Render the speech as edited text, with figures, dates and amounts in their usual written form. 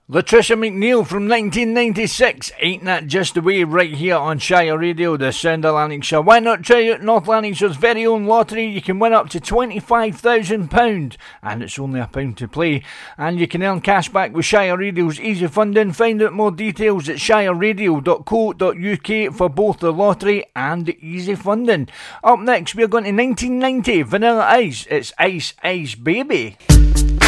Latricia McNeil from 1996, Ain't That Just the Way, right here on Shire Radio, the Sound of Lanarkshire. Why not try out North Lanarkshire's very own lottery? You can win up to £25,000 and it's only £1 to play, and you can earn cash back with Shire Radio's easy funding. Find out more details at shireradio.co.uk for both the lottery and the easy funding. Up next we're going to 1990, Vanilla Ice, it's Ice Ice Baby.